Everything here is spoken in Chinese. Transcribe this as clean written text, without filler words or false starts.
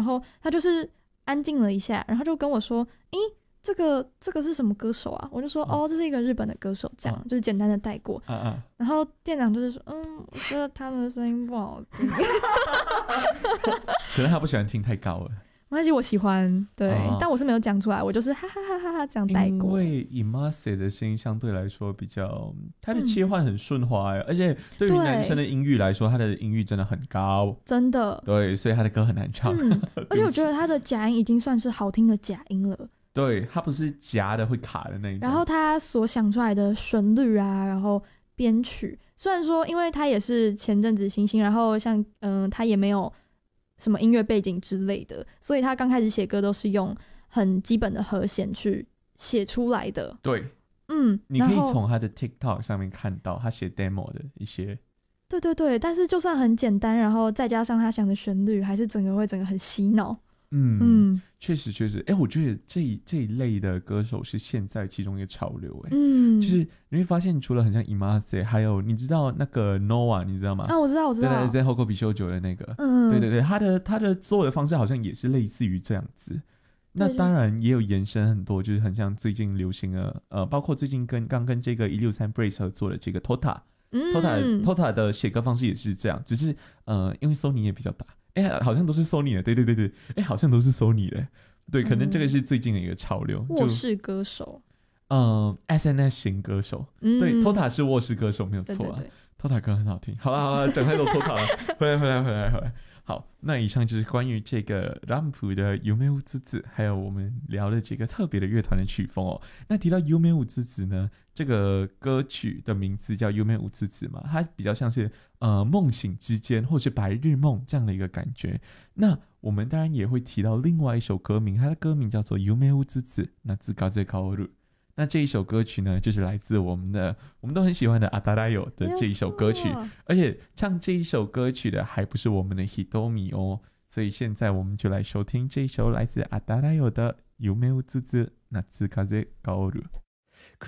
后他就是安静了一下，然后就跟我说诶这个是什么歌手啊？我就说这是一个日本的歌手，这样就是简单的带过。然后店长就是说我觉得他的声音不好听。 可能他不喜欢听太高了。 没关系，我喜欢，对，但我是没有讲出来，我就是哈哈哈哈哈这样带过。 因为 Imase 的声音相对来说比较，他的切换很顺滑，而且对于男生的音域来说，他的音域真的很高， 真的。 对，所以他的歌很难唱。 而且我觉得他的假音已经算是好听的假音了。 对，他不是夹的会卡的那一种。 然后他所想出来的旋律啊，然后编曲，虽然说因为他也是前阵子新星，然后像他也没有什么音乐背景之类的，所以他刚开始写歌都是用很基本的和弦去写出来的。 对，你可以从他的 TikTok 上面看到他写 demo 的一些。 对对对，但是就算很简单，然后再加上他想的旋律，还是整个很洗脑。 确实，我觉得这一类的歌手是现在其中一个潮流，就是你会发现，除了很像 Imase， 还有你知道那个 Noah， 你知道吗？ 我知道， 对，在后口比修酒的那个，对，他的做的方式好像也是类似于这样子。那当然也有延伸很多，就是很像最近流行的，包括最近刚跟这个163 Brace 合作的这个 Tota，Tota 的写歌方式也是这样，只是因为 Sony 也比较大。好像都是 Sony 的，对，好像都是 Sony 的，对，可能这个是最近的一个潮流。 卧室歌手 ，SNS 型歌手，对 ，Tota 是卧室歌手没有错啊， Tota 歌很好听。好啦，讲太多 Tota 了，回来。好，那以上就是关于这个 RAMP 的Yume Utsutsu，还有我们聊的这个特别的乐团的曲风哦。那提到 Yume Utsutsu呢，这个歌曲的名字叫 Yume Utsutsu 嘛，它比较像是梦醒之间或是白日梦这样的一个感觉。那我们当然也会提到另外一首歌名，它的歌名叫做 Yume Utsutsu Natsu Kaze Kaoru。那这一首歌曲呢，就是来自我们都很喜欢的阿达拉友的这一首歌曲，而且唱这一首歌曲的还不是我们的 Hitomi 哦，所以现在我们就来收听这一首来自阿达拉友的 Yume Utsutsu Natsu Kaze Kaoru。